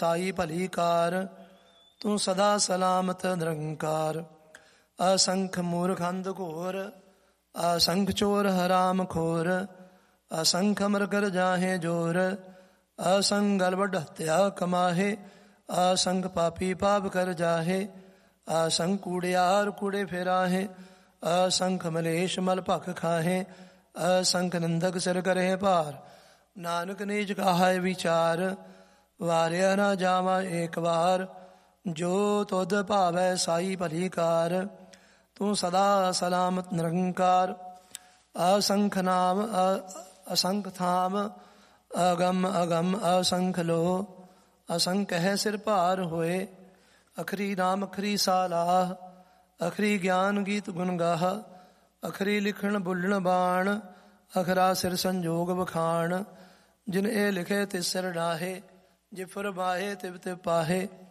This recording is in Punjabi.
ਤਾਈ ਭਲੀ ਕਾਰ। ਤੂੰ ਸਦਾ ਸਲਾਮਤ ਨਿਰੰਕਾਰ। ਅਸੰਖ ਮੂਰਖ ਅੰਧ ਘੋਰ, ਅਸੰਖ ਚੋਰ ਹਰਾਮ ਖੋਰ। ਅਸੰਖ ਅਮਰ ਕਰ ਜਾਹੇ ਜੋਰ, ਅਸੰਖ ਗਲਵਡ ਹੱਤਿਆ ਕਮਾਹੇ। ਅਸੰਖ ਪਾਪੀ ਪਾਪ ਕਰ ਜਾਹੇ, ਅਸੰਖ ਕੂੜਿਆਰ ਕੂੜੇ ਫੇਰਾਹੇ। ਅਸੰਖ ਮਲੇਸ਼ ਮਲ ਭਖ ਖਾਹੇ, ਅਸੰਖ ਨਿੰਦਕ ਸਿਰ ਕਰੇ ਭਾਰ। ਨਾਨਕ ਨੀਜ ਕਹਾਇ ਵਿਚਾਰ, ਵਾਰਿਆ ਨਾ ਜਾਵਾ ਏਕ ਵਾਰ। ਜੋ ਤੁਧ ਭਾਵੈ ਸਾਈ ਭਲੀ ਕਾਰ। ਤੂੰ ਸਦਾ ਸਲਾਮਤ ਨਿਰੰਕਾਰ। ਅਸੰਖ ਨਾਮ ਅਸੰਖ ਥਾਮ, ਅਗਮ ਅਗਮ ਅਸੰਖ ਲੋ। ਅਸੰਖ ਹੈ ਸਿਰ ਭਾਰ ਹੋਏ, ਅਖਰੀ ਨਾਮ ਅਖਰੀ ਸਾਲਾਹ। ਅਖਰੀ ਗਿਆਨ ਗੀਤ ਗੁਣ ਗਾਹ, ਅਖਰੀ ਲਿਖਣ ਬੁੱਲਣ ਬਾਣ। ਅਖਰਾ ਸਿਰ ਸੰਜੋਗ ਵਖਾਣ, ਜਿਨ ਇਹ ਲਿਖੇ ਤਿਸ ਸਿਰ ਡਾਹੇ। ਜੇ ਫੁਰਮਾਹੇ ਤਿਵ ਤਿਵ ਪਾਹੇ।